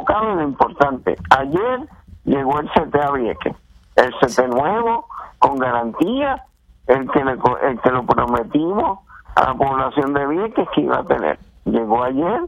enfocado en lo importante. Ayer llegó el CT a Vieques, el CT nuevo, con garantía, el que lo prometimos a la población de Vieques que iba a tener. Llegó ayer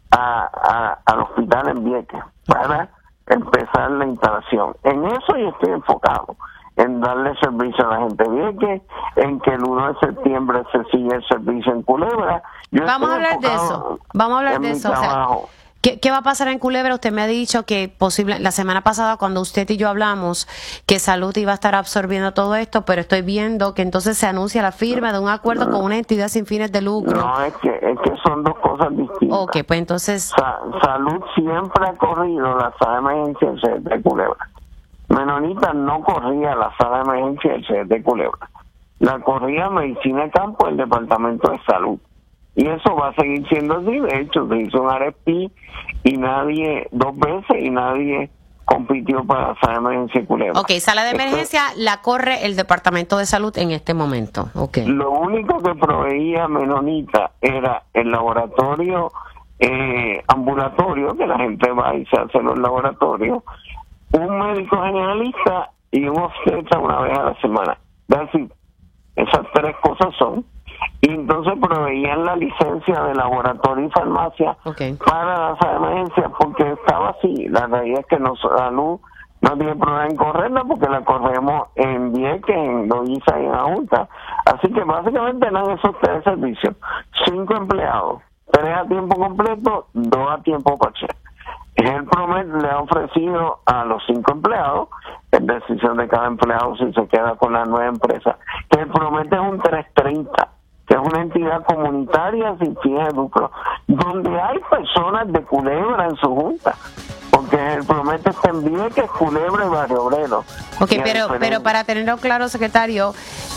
al hospital en Vieques para empezar la instalación. En eso yo estoy enfocado, en darle servicio a la gente de Vieques, en que el 1 de septiembre se sigue el servicio en Culebra. Vamos a hablar de eso. O sea, ¿qué va a pasar en Culebra? Usted me ha dicho que la semana pasada cuando usted y yo hablamos que Salud iba a estar absorbiendo todo esto, pero estoy viendo que entonces se anuncia la firma de un acuerdo con una entidad sin fines de lucro. No, es que son dos cosas distintas. Ok, pues entonces... Salud siempre ha corrido la sala de emergencia del CDT de Culebra. Menonita no corría la sala de emergencia del CDT de Culebra. La corría Medicina de Campo del Departamento de Salud. Y eso va a seguir siendo así. De hecho, se hizo un RFP y dos veces nadie compitió para la sala de emergencia de Culebra. Ok, sala de emergencia la corre el Departamento de Salud en este momento. Okay. Lo único que proveía Menonita era el laboratorio ambulatorio, que la gente va y se hace en los laboratorios, un médico generalista y un obstetra una vez a la semana. Es decir, esas tres cosas son. Y entonces proveían la licencia de laboratorio y farmacia para la sala de emergencia, porque estaba así. La realidad es que Salud no tiene problema en correrla, porque la corremos en Vieques, en Loíza y en Ajunta. Así que básicamente eran esos tres servicios. 5 empleados, 3 a tiempo completo, 2 a tiempo parcial. El Promet le ha ofrecido a los 5 empleados, es decisión de cada empleado si se queda con la nueva empresa, que el Promet es un 330, que es una entidad comunitaria sin fines de lucro, donde hay personas de Culebra en su junta, porque el Promet está en Vieques, Culebra y Barrio Obrero. Ok, pero para tenerlo claro, secretario,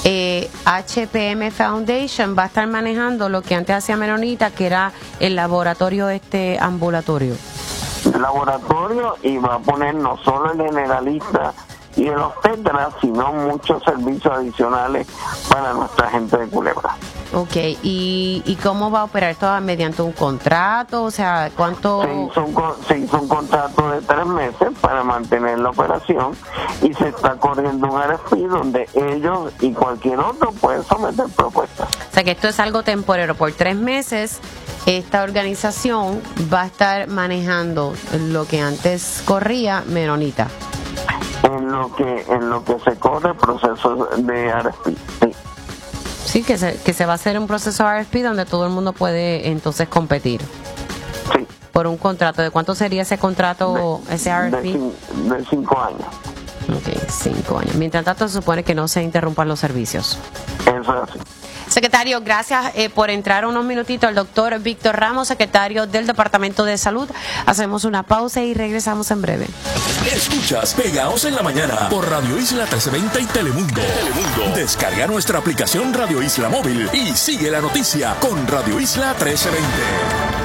HPM Foundation va a estar manejando lo que antes hacía Menonita, que era el laboratorio ambulatorio. El laboratorio, y va a poner no solo el generalista y el obstetra, sino muchos servicios adicionales para nuestra gente de Culebra. Ok, ¿y cómo va a operar esto? ¿Mediante un contrato? O sea, ¿cuánto? Se hizo un contrato de 3 meses para mantener la operación y se está corriendo un RFP donde ellos y cualquier otro pueden someter propuestas. O sea, que esto es algo temporero. Por 3 meses, esta organización va a estar manejando lo que antes corría Menonita. En lo que se corre el proceso de RFP, sí. Sí, que se va a hacer un proceso RFP donde todo el mundo puede entonces competir. Sí. Por un contrato. ¿De cuánto sería ese contrato, ese RFP? De 5 años. Ok, 5 años. Mientras tanto, se supone que no se interrumpan los servicios. Eso es así. Secretario, gracias por entrar unos minutitos. El doctor Víctor Ramos, secretario del Departamento de Salud. Hacemos una pausa y regresamos en breve. Escuchas Pegaos en la Mañana por Radio Isla 1320 y Telemundo. Descarga nuestra aplicación Radio Isla Móvil y sigue la noticia con Radio Isla 1320.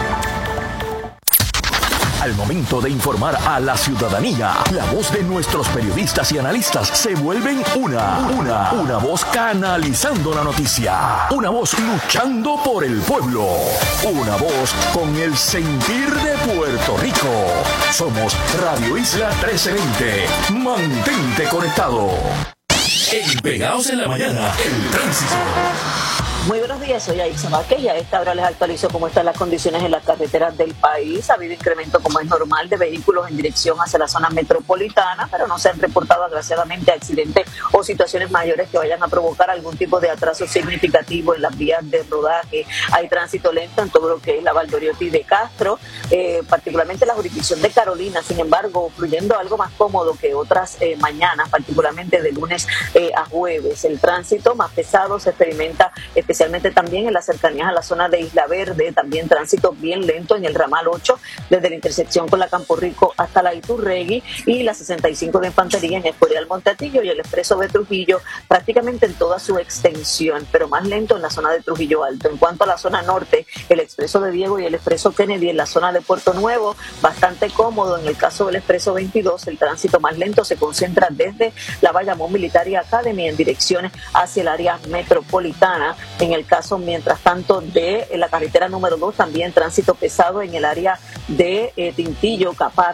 Al momento de informar a la ciudadanía, la voz de nuestros periodistas y analistas se vuelven una voz canalizando la noticia, una voz luchando por el pueblo, una voz con el sentir de Puerto Rico. Somos Radio Isla 1320. Mantente conectado. En Pegaos en la Mañana, el tránsito. Muy buenos días, soy Aixa Márquez y a esta hora les actualizo cómo están las condiciones en las carreteras del país. Ha habido incremento, como es normal, de vehículos en dirección hacia la zona metropolitana, pero no se han reportado agraciadamente accidentes o situaciones mayores que vayan a provocar algún tipo de atraso significativo en las vías de rodaje. Hay tránsito lento en todo lo que es la Valdoriotti de Castro, particularmente la jurisdicción de Carolina, sin embargo, fluyendo algo más cómodo que otras mañanas, particularmente de lunes a jueves. El tránsito más pesado se experimenta especialmente también en las cercanías a la zona de Isla Verde, también tránsito bien lento en el ramal 8, desde la intersección con la Campo Rico hasta la Iturregui, y la 65 de Infantería en Escorial Monteatillo y el expreso de Trujillo prácticamente en toda su extensión, pero más lento en la zona de Trujillo Alto. En cuanto a la zona norte, el expreso de Diego y el expreso Kennedy en la zona de Puerto Nuevo, bastante cómodo. En el caso del expreso 22, el tránsito más lento se concentra desde la Bayamón Military Academy en dirección hacia el área metropolitana. En el caso, mientras tanto, de la carretera número 2, también tránsito pesado en el área de Tintillo, Capar,